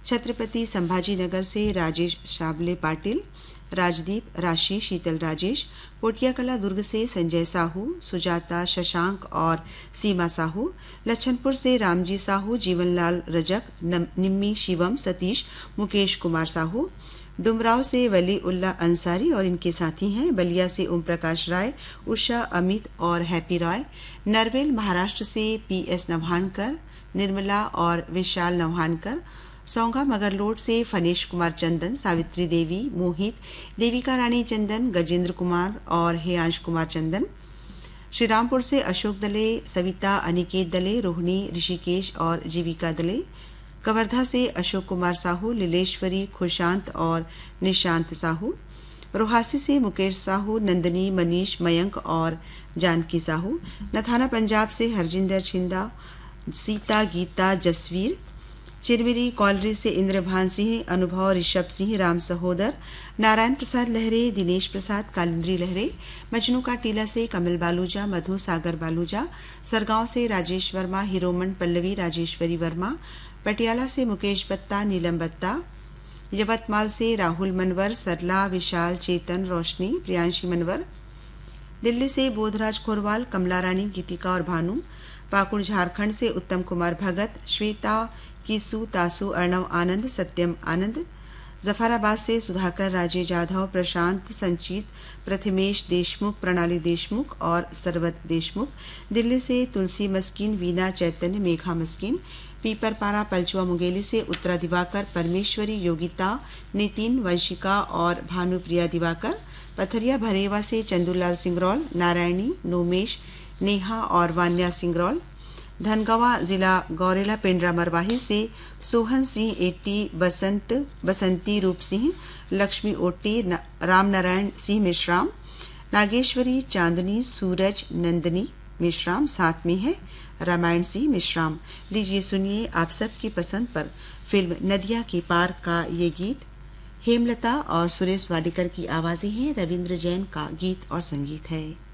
छत्रपति संभाजीनगर से राजेश शाबले पाटिल, राजदीप, राशि, शीतल राजेश, पोटियाकला दुर्ग से संजय साहू, सुजाता, शशांक और सीमा साहू, लच्छनपुर से रामजी साहू, जीवनलाल रजक, निम्मी, शिवम, सतीश, मुकेश कुमार साहू, डुमराव से वली उल्ला अंसारी और इनके साथी हैं, बलिया से ओम प्रकाश राय, उषा, अमित और हैप्पी रॉय, नरवेल महाराष्ट्र से PS नवहानकर, निर्मला और विशाल नवहानकर, सौंगा मगरलोड से फनेश कुमार चंदन, सावित्री देवी, मोहित, देविका रानी चंदन, गजेंद्र कुमार और हेयांश कुमार चंदन, श्रीरामपुर से अशोक दले, सविता, अनिकेत दले, रोहिणी, ऋषिकेश और जीविका दले, कवर्धा से अशोक कुमार साहू, लीलेश्वरी, खुशांत और निशांत साहू, रोहासी से मुकेश साहू, नंदनी, मनीष, मयंक और जानकी साहू, नथाना पंजाब से हरजिंदर छिंदा, सीता, गीता, जसवीर, चिरमिरी कॉलरी से इंद्रभान सिंह, अनुभव, ऋषभ सिंह, राम सहोदर, नारायण प्रसाद लहरे, दिनेश प्रसाद, कालिंद्री लहरे, मजनू का टीला से कमल बालूजा, मधु, सागर बालूजा, सरगांव से राजेश वर्मा, हीरोमन, पल्लवी, राजेश्वरी वर्मा, पटियाला से मुकेश बत्ता, नीलम बत्ता, यवतमाल से राहुल मनवर, सरला, विशाल, चेतन, रोशनी, प्रियांशी मनवर, दिल्ली से बोधराज खोरवाल, कमला रानी, गीतिका और भानु, पाकुड़ झारखंड से उत्तम कुमार भगत, श्वेता, कीसू, तासु, अर्णव आनंद, सत्यम आनंद, जफराबाद से सुधाकर, राजे जाधव, प्रशांत, संचित, प्रथमेश देशमुख, प्रणाली देशमुख और सरवत देशमुख, दिल्ली से तुलसी मस्किन, वीना, चैतन्य, मेघा मस्किन, पीपरपारा पलचुआ मुंगेली से उत्तरा दिवाकर, परमेश्वरी, योगिता, नितिन, वंशिका और भानुप्रिया दिवाकर, पथरिया भरेवा से चंदूलाल सिंगरौल, नारायणी, नोमेश, नेहा और वान्या सिंगरौल, धनगवा जिला गौरेला पेंड्रा मरवाही से सोहन सिंह, एटी, बसंती रूप सिंह, लक्ष्मी ओटी, रामनारायण सिंह मिश्राम, नागेश्वरी, चांदनी, सूरज, नंदनी मिश्राम, साथ में है रामायण सिंह मिश्राम। लीजिए सुनिए आप सबकी पसंद पर फिल्म नदिया के पार का ये गीत। हेमलता और सुरेश वाडेकर की आवाजें हैं, रविंद्र जैन का गीत और संगीत है।